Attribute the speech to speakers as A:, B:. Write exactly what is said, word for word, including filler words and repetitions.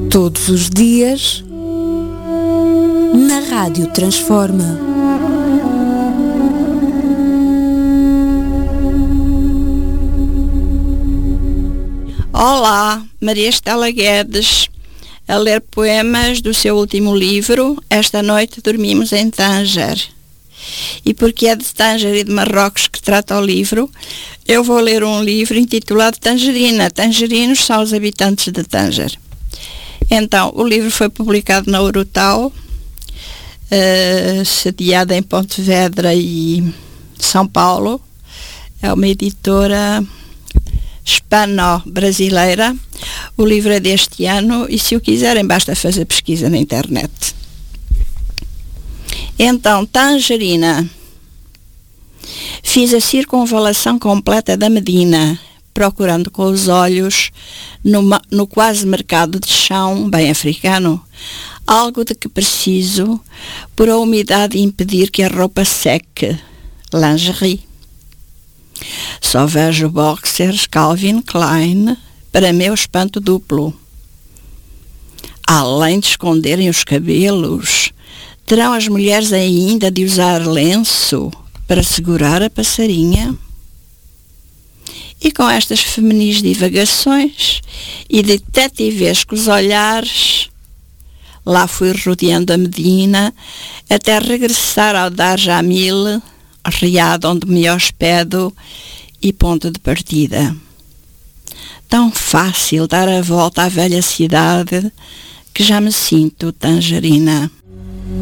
A: Todos os dias, na Rádio Transforma.
B: Olá, Maria Estela Guedes, a ler poemas do seu último livro, Esta Noite Dormimos em Tanger. E porque é de Tanger e de Marrocos que trata o livro, eu vou ler um livro intitulado Tangerina. Tangerinos são os habitantes de Tanger. Então, o livro foi publicado na Urutau, uh, sediada em Pontevedra e São Paulo. É uma editora hispano-brasileira. O livro é deste ano e, se o quiserem, basta fazer pesquisa na internet. Então, Tangerina. Fiz a circunvalação completa da Medina, procurando com os olhos, no, no quase mercado de chão, bem africano, algo de que preciso, por a umidade impedir que a roupa seque, lingerie. Só vejo boxers Calvin Klein, para meu espanto duplo. Além de esconderem os cabelos, terão as mulheres ainda de usar lenço para segurar a passarinha? E com estas feminis divagações e detetivescos olhares, lá fui rodeando a Medina até regressar ao Dar Jamil, riad onde me hospedo e ponto de partida. Tão fácil dar a volta à velha cidade que já me sinto tangerina.